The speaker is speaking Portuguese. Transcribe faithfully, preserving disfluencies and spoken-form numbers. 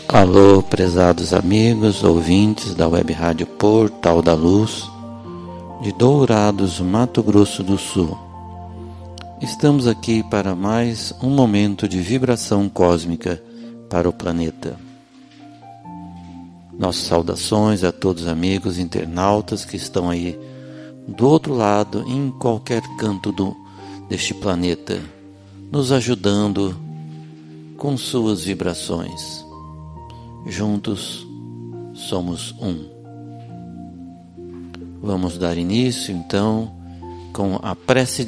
Alô, prezados amigos, ouvintes da Web Rádio Portal da Luz, de Dourados, Mato Grosso do Sul. Estamos aqui para mais um momento de vibração cósmica para o planeta. Nossas saudações a todos os amigos internautas que estão aí do outro lado, em qualquer canto do, deste planeta, nos ajudando com suas vibrações. Juntos somos um. Vamos dar início então com a prece